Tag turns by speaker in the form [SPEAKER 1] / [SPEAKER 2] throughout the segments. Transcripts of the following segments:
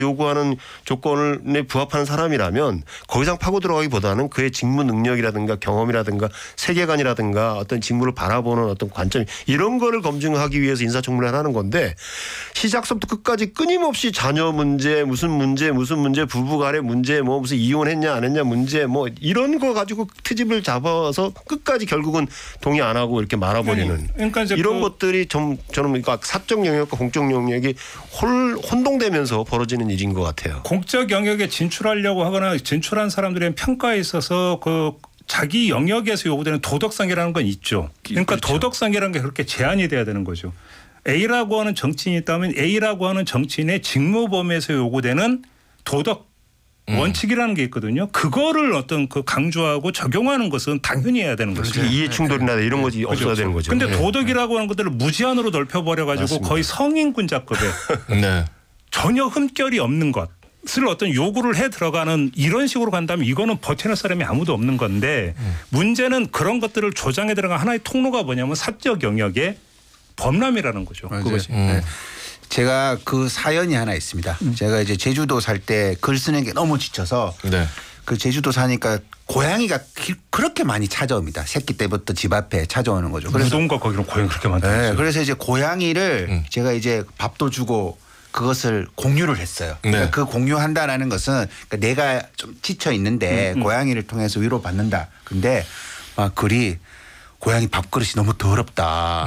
[SPEAKER 1] 요구하는 조건에 부합하는 사람이라면 거 이상 파고 들어가기보다는 그의 직무 능력이라든가 경험이라든가 세계관이라든가 어떤 직무를 바라보는 어떤 관점 이런 거를 검증하기 위해서 인사청문회를 하는 건데 시작서부터 끝까지 끊임없이 자녀 문제 무슨 문제 부부 간의 문제 뭐 무슨 이혼했냐 안 했냐 문제 뭐 이런 거 가지고 트집을 잡아서 끝까지 결국은 동의 안 하고 이렇게 말아버리는
[SPEAKER 2] 그러니까
[SPEAKER 1] 이런 것들이 저는 그러니까 사적 영역과 공적 영역이 혼동되면서 벌어지는 일인 것 같아요.
[SPEAKER 2] 공적 영역에 진출하려고 하거나 진출한 사람들의 평가에 있어서 그 자기 영역에서 요구되는 도덕성이라는 건 있죠. 그러니까 그렇죠. 도덕성이라는 게 그렇게 제한이 돼야 되는 거죠. A라고 하는 정치인이 있다면 A라고 하는 정치인의 직무 범위에서 요구되는 도덕 원칙이라는 게 있거든요. 그거를 어떤 그 강조하고 적용하는 것은 당연히 해야 되는 거죠.
[SPEAKER 1] 이해 충돌이나 이런 것이 없어야 되는 거죠.
[SPEAKER 2] 그런데 도덕이라고 하는 것들을 무제한으로 넓혀버려가지고 맞습니다. 거의 성인군자급에
[SPEAKER 3] 네.
[SPEAKER 2] 전혀 흠결이 없는 것을 어떤 요구를 해 들어가는 이런 식으로 간다면 이거는 버텨낼 사람이 아무도 없는 건데 문제는 그런 것들을 조장해 들어간 하나의 통로가 뭐냐면 사적 영역의 범람이라는 거죠.
[SPEAKER 4] 맞아요.
[SPEAKER 2] 그것이.
[SPEAKER 4] 네. 제가 그 사연이 하나 있습니다. 제가 이제 제주도 살 때 글 쓰는 게 너무 지쳐서
[SPEAKER 3] 네.
[SPEAKER 4] 그 제주도 사니까 고양이가 그렇게 많이 찾아옵니다. 새끼 때부터 집 앞에 찾아오는 거죠. 그래서
[SPEAKER 2] 무동과 거기는 고양이 그렇게 많다고.
[SPEAKER 4] 네, 그래서 이제 고양이를 제가 이제 밥도 주고 그것을 공유를 했어요. 그러니까
[SPEAKER 3] 네.
[SPEAKER 4] 그 공유한다라는 것은 그러니까 내가 좀 지쳐 있는데 고양이를 통해서 위로받는다. 근데 막 글이 고양이 밥그릇이 너무 더럽다.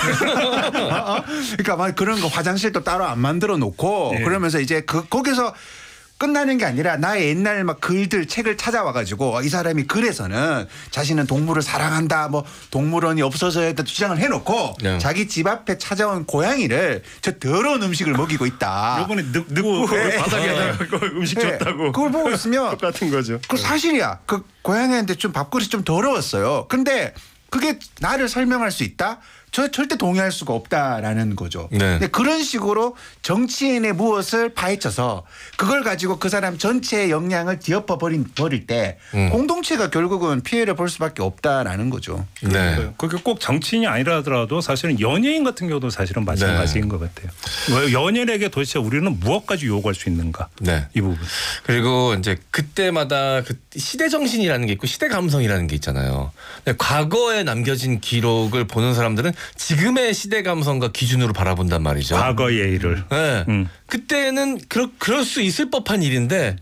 [SPEAKER 4] 그러니까 막 그런 거 화장실도 따로 안 만들어 놓고 그러면서 이제 거기서 끝나는 게 아니라 나의 옛날 막 글들 책을 찾아와 가지고 이 사람이 글에서는 자신은 동물을 사랑한다 뭐 동물원이 없어져야 했다 주장을 해놓고 자기 집 앞에 찾아온 고양이를 저 더러운 음식을 먹이고 있다.
[SPEAKER 2] 요번에 늑고 바닥에다가 음식 줬다고.
[SPEAKER 4] 그걸 보고 있으면
[SPEAKER 1] 똑같은 거죠.
[SPEAKER 4] 그 사실이야. 그 고양이한테 좀 밥그릇이 좀 더러웠어요. 근데 그게 나를 설명할 수 있다? 저 절대 동의할 수가 없다라는 거죠.
[SPEAKER 3] 네.
[SPEAKER 4] 근데 그런 식으로 정치인의 무엇을 파헤쳐서 그걸 가지고 그 사람 전체의 역량을 뒤엎어 버릴 때 공동체가 결국은 피해를 볼 수밖에 없다라는 거죠.
[SPEAKER 3] 네.
[SPEAKER 2] 그게 꼭 정치인이 아니라 하더라도 사실은 연예인 같은 경우도 사실은 마찬가지인 것 같아요. 연예인에게 도대체 우리는 무엇까지 요구할 수 있는가?
[SPEAKER 3] 네.
[SPEAKER 2] 이 부분.
[SPEAKER 3] 그리고 이제 그때마다 그 시대 정신이라는 게 있고 시대 감성이라는 게 있잖아요. 근데 과거에 남겨진 기록을 보는 사람들은 지금의 시대 감성과 기준으로 바라본단 말이죠.
[SPEAKER 2] 과거의 일을.
[SPEAKER 3] 네. 그때는 그럴 수 있을 법한 일인데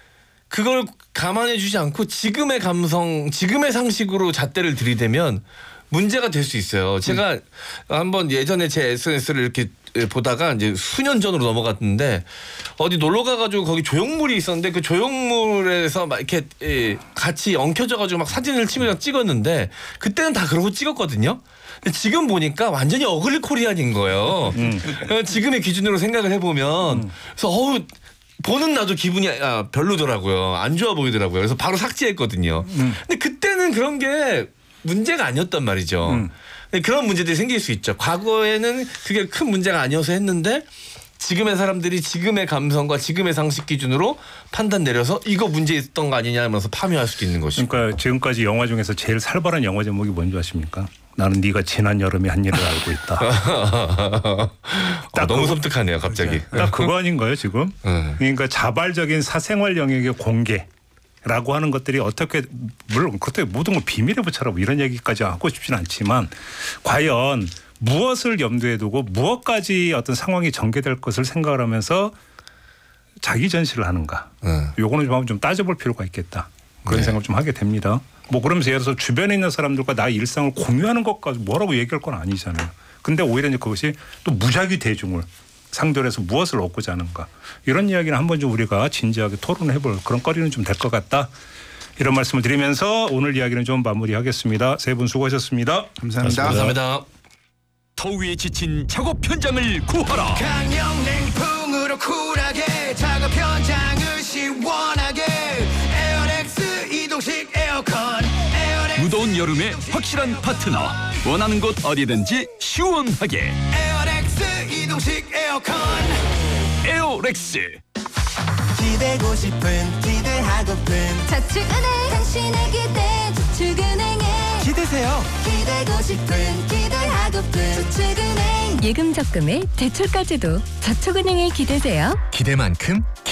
[SPEAKER 3] 그걸 감안해 주지 않고 지금의 감성, 지금의 상식으로 잣대를 들이대면 문제가 될 수 있어요. 제가 한번 예전에 제 SNS를 이렇게 보다가 이제 수년 전으로 넘어갔는데 어디 놀러 가가지고 거기 조형물이 있었는데 그 조형물에서 막 이렇게 같이 엉켜져가지고 막 사진을 찍었는데 그때는 다 그러고 찍었거든요. 근데 지금 보니까 완전히 어글리 코리안인 거예요. 지금의 기준으로 생각을 해보면 그래서 보는 나도 기분이 별로더라고요. 안 좋아 보이더라고요. 그래서 바로 삭제했거든요. 근데 그때는 그런 게 문제가 아니었단 말이죠. 그런 문제들이 생길 수 있죠. 과거에는 그게 큰 문제가 아니어서 했는데 지금의 사람들이 지금의 감성과 지금의 상식 기준으로 판단 내려서 이거 문제 있었던 거 아니냐 하면서 파묘할 수도 있는 것이고.
[SPEAKER 2] 그러니까 지금까지 영화 중에서 제일 살벌한 영화 제목이 뭔지 아십니까? 나는 네가 지난 여름에 한 일을 알고 있다.
[SPEAKER 3] 너무 섬뜩하네요 갑자기.
[SPEAKER 2] 딱 그거 아닌가요 지금? 그러니까 자발적인 사생활 영역의 공개. 라고 하는 것들이 어떻게 물론 그때 모든 걸 비밀에 붙여라고 이런 얘기까지 하고 싶지는 않지만 과연 무엇을 염두에 두고 무엇까지 어떤 상황이 전개될 것을 생각을 하면서 자기 전시를 하는가. 요거는 좀 한번 좀 따져볼 필요가 있겠다. 그런 생각을 좀 하게 됩니다. 뭐 그러면서 예를 들어서 주변에 있는 사람들과 나의 일상을 공유하는 것까지 뭐라고 얘기할 건 아니잖아요. 근데 오히려 이제 그것이 또 무작위 대중을 상대로 해서 무엇을 얻고자 하는가. 이런 이야기는 한번 좀 우리가 진지하게 토론해 볼 그런 거리는 좀 될 것 같다. 이런 말씀을 드리면서 오늘 이야기는 좀 마무리하겠습니다. 세 분 수고하셨습니다.
[SPEAKER 4] 감사합니다.
[SPEAKER 3] 감사합니다.
[SPEAKER 5] 더위에 지친 작업 현장을 구하라.
[SPEAKER 6] 강력 냉풍으로 쿨하게 작업 현장을 시원하게 에어렉스 이동식 에어컨
[SPEAKER 5] 무더운 여름에 확실한 파트너. 원하는 곳 어디든지 시원하게
[SPEAKER 6] 에어렉스 이동식 에어컨
[SPEAKER 5] 에어렉스.
[SPEAKER 6] 기대고 싶은 기대하고픈
[SPEAKER 7] 저축은행 당신의 기대 저축은행에
[SPEAKER 6] 기대세요.
[SPEAKER 7] 기대고 싶은 기대하고 하고픈 저축은행 예금 적금에 대출까지도 저축은행에 기대세요.
[SPEAKER 8] 기대만큼